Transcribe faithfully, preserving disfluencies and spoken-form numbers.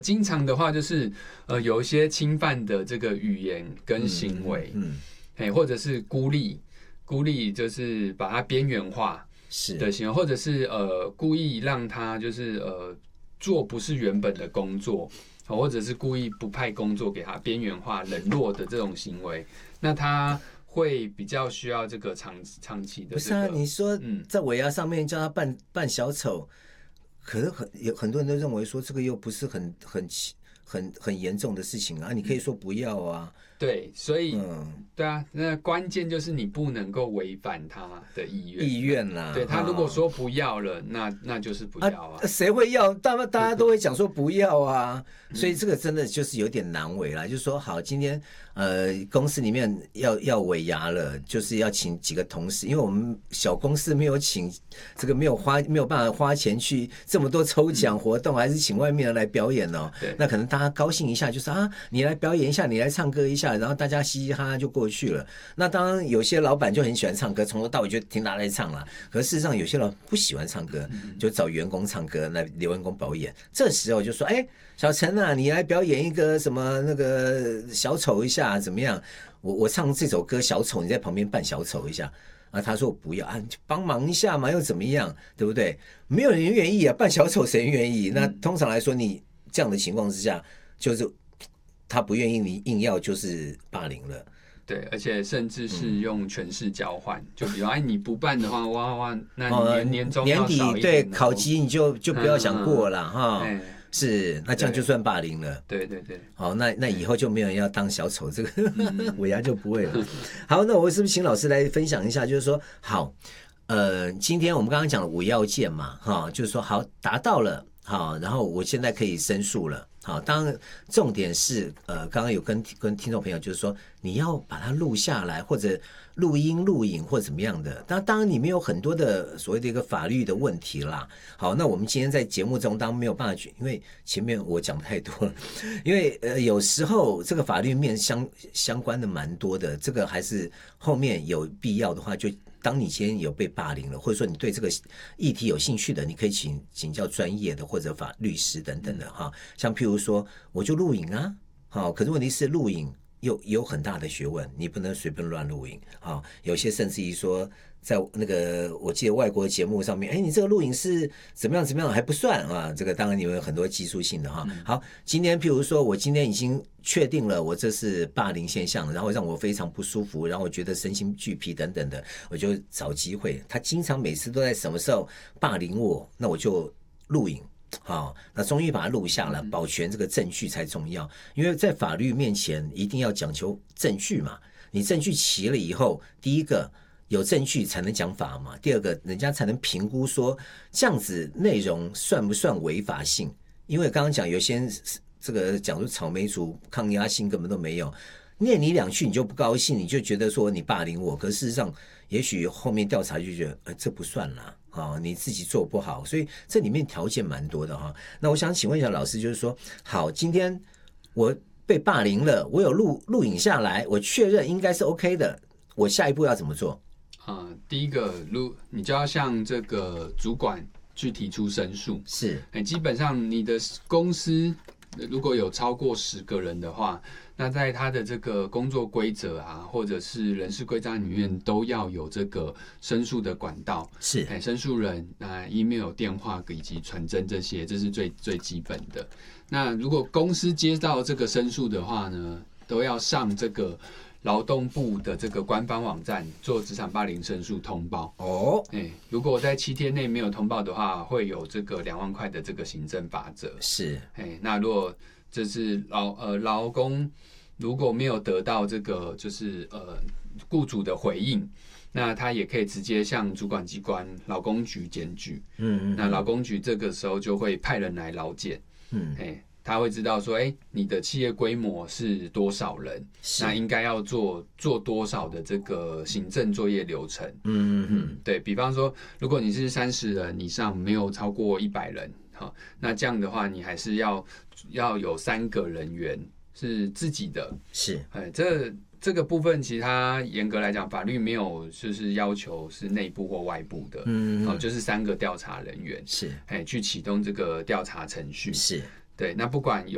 经常的话就是呃有一些侵犯的这个语言跟行为， 嗯， 哎、嗯，或者是孤立，孤立就是把它边缘化的行为，或者是呃故意让他就是呃做不是原本的工作，或者是故意不派工作给他边缘化、冷落的这种行为，那他会比较需要这个长长期的、这个。 不是啊，你说在尾牙上面叫他扮扮小丑。可是很有很多人都认为说这个又不是很很很很严重的事情啊，你可以说不要啊。 对，所以、嗯、对啊，那关键就是你不能够违反他的意愿。 意愿啦， 对，他如果说不要了，哦、那那就是不要啊。 谁、啊、会要？大大家都会讲说不要啊，所以这个真的就是有点难为啦。就是说，好，今天呃公司里面要要尾牙了，就是要请几个同事，因为我们小公司没有请这个没有花没有办法花钱去这么多抽奖活动，嗯、还是请外面的来表演哦。那可能大家高兴一下，就是啊，你来表演一下，你来唱歌一下。然后大家嘻嘻哈哈就过去了。那当然有些老板就很喜欢唱歌，从头到尾就听他来唱了。可是事实上有些老不喜欢唱歌，就找员工唱歌，来留员工表演。这时候就说：“哎，小陈啊，你来表演一个什么那个小丑一下怎么样？我我唱这首歌小丑，你在旁边扮小丑一下。”啊，他说我不要啊，帮忙一下嘛，又怎么样，对不对？没有人愿意啊，扮小丑谁愿意？那通常来说，你这样的情况之下，就是。他不愿意，你硬要就是霸凌了。 对，而且甚至是用权势交换，嗯、就比如哎，你不办的话，哇哇，那年年终年底对考绩你就就不要想过了、嗯、哈。嗯、是，那这样就算霸凌了。 对对对。 好，那那以后就没有人要当小丑，这个尾牙就不会了。好，那我是不是请老师来分享一下？就是说，好，呃，今天我们刚刚讲的五要件嘛，哈，就是说好达到了，好，然后我现在可以申诉了。好，当然重点是，呃，刚刚有跟跟听众朋友就是说，你要把它录下来，或者录音、录影或怎么样的。当当然里面有很多的所谓的一个法律的问题啦。好，那我们今天在节目中当然没有办法去，因为前面我讲太多了，因为呃有时候这个法律面相相关的蛮多的，这个还是后面有必要的话就。当你今天有被霸凌了，或者说你对这个议题有兴趣的，你可以请请教专业的或者法律师等等的哈。像譬如说，我就录影啊，好，可是问题是录影有有很大的学问，你不能随便乱录影啊。有些甚至于说，在那个我记得外国节目上面，哎，你这个录影是怎么样怎么样还不算啊？这个当然你有很多技术性的哈。好，今天譬如说我今天已经确定了我这是霸凌现象，然后让我非常不舒服，然后我觉得身心俱疲等等的，我就找机会。他经常每次都在什么时候霸凌我，那我就录影。好，那终于把它录下了，保全这个证据才重要。因为在法律面前一定要讲求证据嘛，你证据齐了以后，第一个有证据才能讲法嘛，第二个人家才能评估说这样子内容算不算违法性。因为刚刚讲有些人这个讲出草莓族抗压性根本都没有，念你两句你就不高兴，你就觉得说你霸凌我，可是事实上也许后面调查就觉得呃这不算啦。哦，你自己做不好，所以这里面条件蛮多的哈。那我想请问一下老师，就是说，好，今天我被霸凌了，我有录录影下来，我确认应该是 OK 的，我下一步要怎么做？ 啊、呃，第一个，如你就要向这个主管去提出申诉。 是， 哎，基本上你的公司如果有超过十个人的话，那在他的这个工作规则啊，或者是人事规章里面，都要有这个申诉的管道。 是， 哎，申诉人那 email、电话以及传真这些，这是最最基本的。那如果公司接到这个申诉的话呢，都要上这个劳动部的这个官方网站做职场霸凌申诉通报。 哦， 哎，如果在七天内没有通报的话，会有这个两万块的这个行政罚则。 是， 哎，那如果这是劳呃劳工如果没有得到这个就是呃雇主的回应，那他也可以直接向主管机关劳工局检举。嗯, 嗯, 嗯，那劳工局这个时候就会派人来劳检。嗯，哎，他会知道说，哎，你的企业规模是多少人，那应该要做做多少的这个行政作业流程。嗯嗯嗯，对，比方说，如果你是三十人以上，没有超过一百人。好，那这样的话，你还是要要有三个人员是自己的。 是， 哎，这这个部分其实它严格来讲，法律没有就是要求是内部或外部的。嗯, 嗯，好，就是三个调查人员。 是， 哎，去启动这个调查程序。 是， 对，那不管有